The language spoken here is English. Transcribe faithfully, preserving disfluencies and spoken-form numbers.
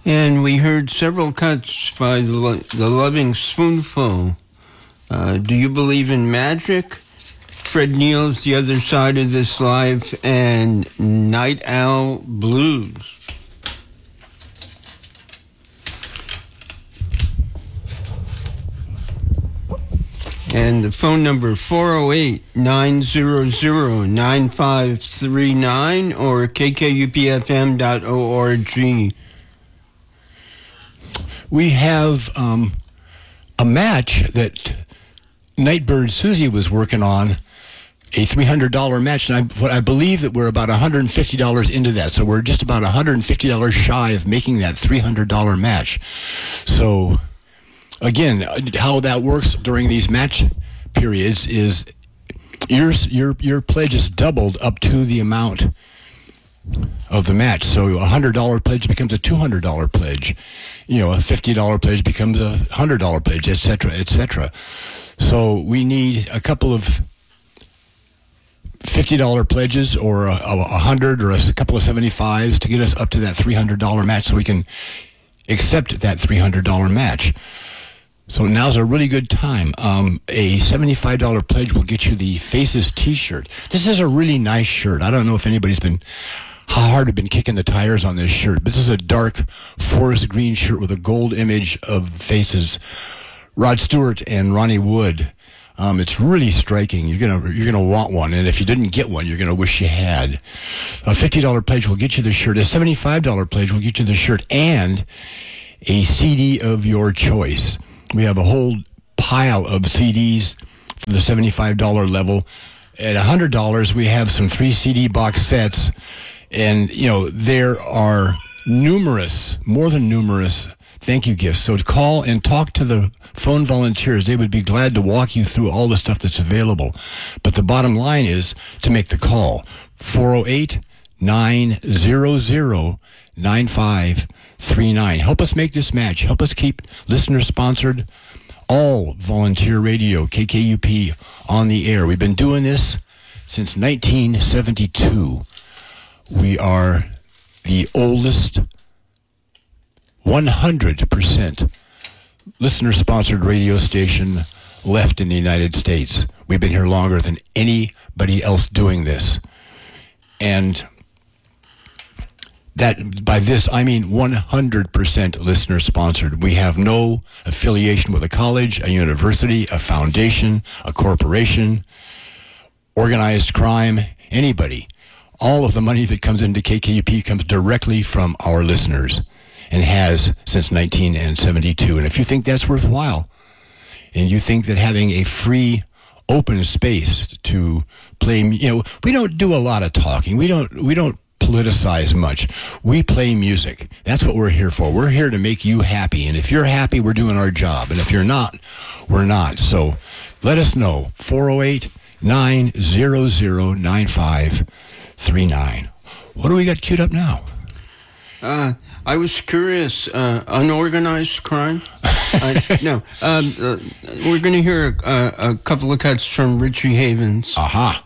And we heard several cuts by the, Lo- the Loving Spoonful. Uh, Do You Believe in Magic? Fred Neil's The Other Side of This Life, and Night Owl Blues. And the phone number four oh eight, nine hundred, nine five three nine or k k u p f m dot org. We have um, a match that Nightbird Susie was working on, a three hundred dollars match, and I, what I believe that we're about one hundred fifty dollars into that, so we're just about one hundred fifty dollars shy of making that three hundred dollars match. So, again, how that works during these match periods is your your your pledge is doubled up to the amount of the match. So a one hundred dollars pledge becomes a two hundred dollars pledge. You know, a fifty dollars pledge becomes a one hundred dollars pledge, et cetera, et cetera. So we need a couple of fifty dollars pledges or a, a one hundred or a couple of seventy-fives to get us up to that three hundred dollars match so we can accept that three hundred dollars match. So now's a really good time. Um, a seventy-five dollars pledge will get you the Faces t-shirt. This is a really nice shirt. I don't know if anybody's been, how hard have been kicking the tires on this shirt. This is a dark forest green shirt with a gold image of Faces. Rod Stewart and Ronnie Wood. Um, it's really striking. You're gonna you're gonna want one, and if you didn't get one, you're gonna wish you had. A fifty dollars pledge will get you the shirt. A seventy-five dollars pledge will get you the shirt and a C D of your choice. We have a whole pile of C Ds for the seventy-five dollars level. At one hundred dollars, we have some three C D box sets, and you know there are numerous, more than numerous thank you gifts. So to call and talk to the phone volunteers. They would be glad to walk you through all the stuff that's available. But the bottom line is to make the call. four oh eight, nine hundred, nine five three nine. Help us make this match. Help us keep listener-sponsored, all volunteer radio, K K U P, on the air. We've been doing this since nineteen seventy-two. We are the oldest one hundred percent listener-sponsored radio station left in the United States. We've been here longer than anybody else doing this. And that, by this, I mean one hundred percent listener-sponsored. We have no affiliation with a college, a university, a foundation, a corporation, organized crime, anybody. All of the money that comes into K K U P comes directly from our listeners, and has since nineteen seventy-two. And if you think that's worthwhile, and you think that having a free, open space to play, you know, we don't do a lot of talking. We don't, we don't politicize much. We play music. That's what we're here for. We're here to make you happy. And if you're happy, we're doing our job. And if you're not, we're not. So let us know. four oh eight, nine hundred, nine five three nine. What do we got queued up now? Uh, I was curious, uh, unorganized crime? uh, no, um, uh, we're going to hear a, a couple of cuts from Richie Havens. Aha.